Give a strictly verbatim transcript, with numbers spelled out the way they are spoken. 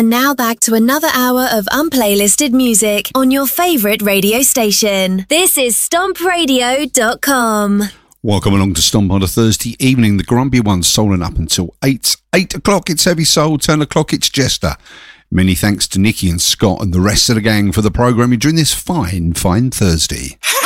And now back to another hour of unplaylisted music on your favourite radio station. This is stomp radio dot com. Welcome along to Stomp on a Thursday evening. The Grumpy Ones souling up until eight. eight o'clock it's Heavy Soul, ten o'clock it's Jester. Many thanks to Nikki and Scott and the rest of the gang for the programming during this fine, fine Thursday.